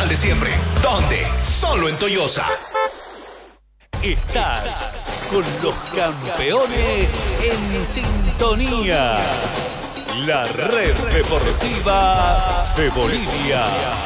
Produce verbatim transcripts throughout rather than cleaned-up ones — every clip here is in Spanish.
de siempre. ¿Dónde? Solo en Toyosa. Estás con los campeones en sintonía. La red deportiva de Bolivia.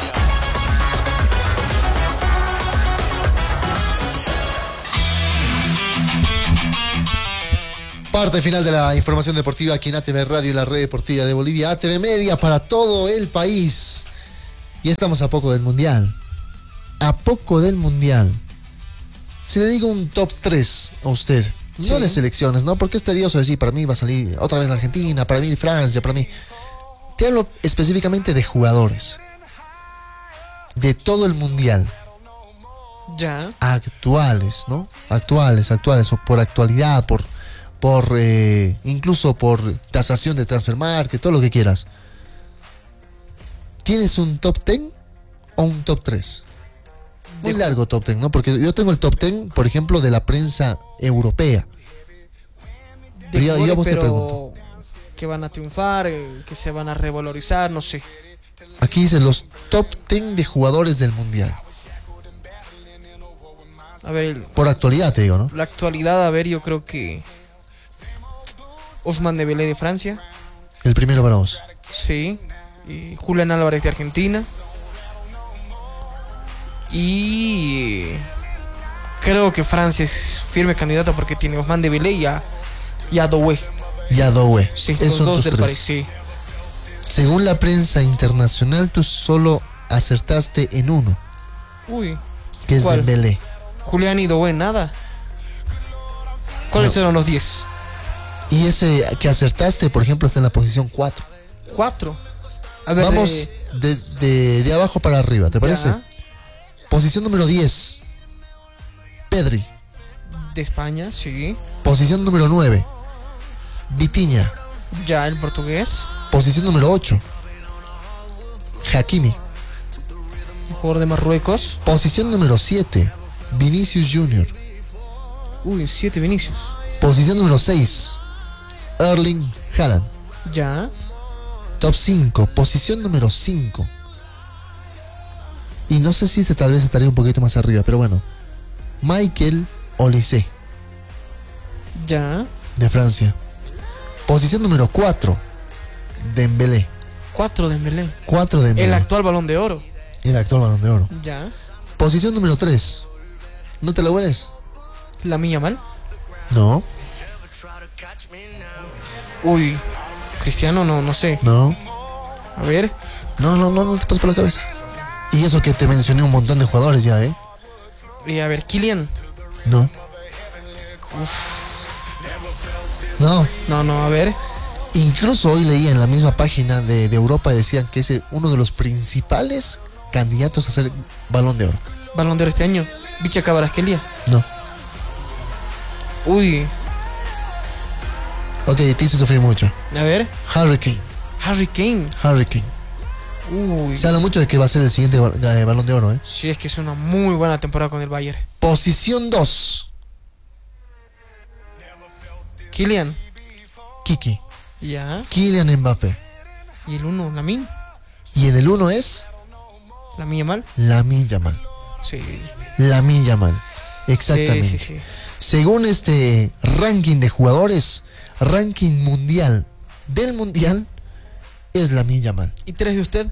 Parte final de la información deportiva aquí en A T V Radio y la red deportiva de Bolivia. A T V Media para todo el país. Y estamos a poco del Mundial. A poco del Mundial. Si le digo un top tres a usted, sí. No de selecciones, ¿no? Porque es tedioso decir, para mí va a salir otra vez Argentina, para mí Francia, para mí... Te hablo específicamente de jugadores. De todo el Mundial. Ya. Actuales, ¿no? Actuales, actuales, o por actualidad, por... por eh, incluso por tasación de Transfermarkt, todo lo que quieras. ¿Tienes un top diez o un top tres? Muy de largo top diez, ¿no? Porque yo tengo el top diez, por ejemplo, de la prensa europea. Pero yo, yo a vos pero te pregunto. Que van a triunfar, que se van a revalorizar, no sé. Aquí dice los top diez de jugadores del Mundial. A ver, por actualidad te digo, ¿no? La actualidad, a ver, yo creo que Ousmane Dembélé de Francia. El primero para vos. Sí. Y Julián Álvarez de Argentina. Y creo que Francia es firme candidata porque tiene Ousmane Dembélé y a, y a Doué. Y a Doué. Sí, esos los dos son tus del tres. París, sí. Según la prensa internacional, tú solo acertaste en uno. Uy. Que es ¿cuál? Dembélé. Julián y Doué, nada. ¿Cuáles no. eran los diez? Y ese que acertaste, por ejemplo, está en la posición cuatro. ¿cuatro? A ver, vamos de... De, de, de abajo para arriba, ¿te parece? Ya. Posición número diez, Pedri. De España, sí. Posición número nueve, Vitinha. Ya, el portugués. Posición número ocho, Hakimi. El jugador de Marruecos. Posición número siete, Vinicius Junior. Uy, siete Vinicius. Posición número seis, Erling Haaland. Ya. Top cinco, posición número cinco. Y no sé si este tal vez estaría un poquito más arriba, pero bueno. Michael Olise. Ya. De Francia. Posición número cuatro, Dembélé. cuatro Dembélé. cuatro Dembélé. El actual Balón de Oro. El actual Balón de Oro. Ya. Posición número tres. ¿No te lo hueles? Lamine Yamal. No. Uy. Cristiano, no, no sé. No. A ver. No, no, no, no te pases por la cabeza. Y eso que te mencioné un montón de jugadores ya, ¿eh? Y a ver, Kylian. No. Uf. No. No, no, a ver. Incluso hoy leí en la misma página de, de Europa y decían que es uno de los principales candidatos a ser Balón de Oro. Balón de Oro este año. Bicha Cabarasquelia. No. Uy. Ok, te hice sufrir mucho. A ver. Harry Kane. Harry Kane. Harry Kane. Uy. Se habla mucho de que va a ser el siguiente Balón de Oro, ¿eh? Sí, es que es una muy buena temporada con el Bayern. Posición dos. Kylian. Kiki. Ya. Kylian Mbappé. Y el uno, Lamine. Y en el uno es Lamine Yamal. Lamine Yamal. Sí. Lamine Yamal. Exactamente. Sí, sí, sí. Según este ranking de jugadores, ranking mundial del mundial, es Lamine Yamal. ¿Y tres de usted?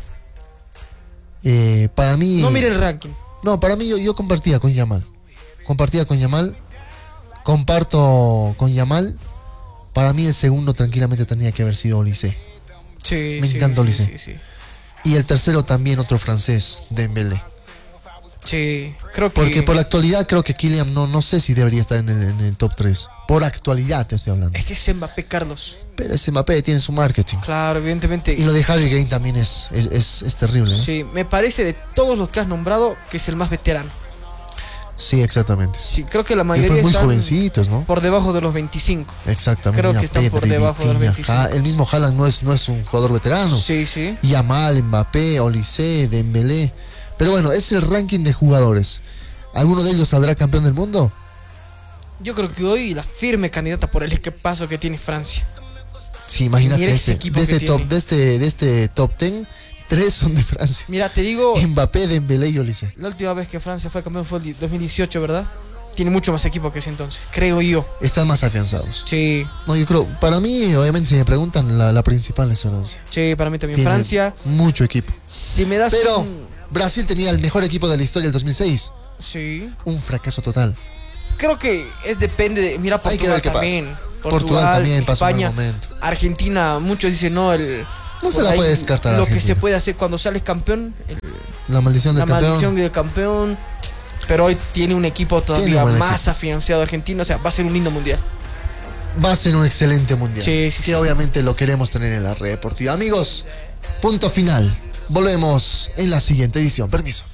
Eh, para mí... No mire el ranking. No, para mí yo, yo compartía con Yamal. Compartía con Yamal. Comparto con Yamal. Para mí el segundo tranquilamente tenía que haber sido Olise. Sí, Me sí, encanta sí, Olise. sí, sí. Y el tercero también otro francés, Dembélé. Sí, creo que... Porque por la actualidad creo que Kylian no, no sé si debería estar en el, en el top tres. Por actualidad te estoy hablando. Es que es Mbappé, Carlos. Pero ese Mbappé tiene su marketing. Claro, evidentemente. Y lo de Harry Kane también es, es, es, es terrible, ¿no? Sí, me parece de todos los que has nombrado que es el más veterano. Sí, exactamente. Sí, creo que la Y mayoría después muy están jovencitos, ¿no? por debajo de los veinticinco. Exactamente. Creo que Mira, están por Pedri, debajo de los Vitinha, veinticinco. Ja- el mismo Haaland no es, no es un jugador veterano. Sí, sí. Yamal, Mbappé, Olise, Dembélé. Pero bueno, es el ranking de jugadores. ¿Alguno de ellos saldrá campeón del mundo? Yo creo que hoy la firme candidata por el equipazo que tiene Francia. Sí, imagínate Mira ese este, equipo de, que este top, tiene. de, este, de este top diez, Tres son de Francia. Mira, te digo, Mbappé, Dembélé y Olise. la última vez que Francia fue campeón fue el dos mil dieciocho, ¿verdad? Tiene mucho más equipo que ese entonces, creo yo. Están más afianzados. Sí, No, yo creo, para mí, obviamente, si me preguntan, la, la principal es Francia. sí, para mí también. Tiene Francia, mucho equipo. si me das Pero un... Brasil tenía el mejor equipo de la historia del dos mil seis. Sí, Un fracaso total. creo que es depende de... Mira, Hay que Portugal ver qué pasa. también. Portugal también pasó un mal España, momento. Argentina, muchos dicen no, el... No se por la ahí puede descartar a Lo que Argentina. se puede hacer cuando sales campeón, el- La maldición del la campeón. maldición del campeón. Pero hoy tiene un equipo Tiene todavía buen más equipo. afianzado Argentina. O sea, va a ser un lindo mundial. Va a ser un excelente mundial. Sí, sí, que sí. obviamente lo queremos tener en la red deportiva. Amigos, punto final. Volvemos en la siguiente edición. Permiso.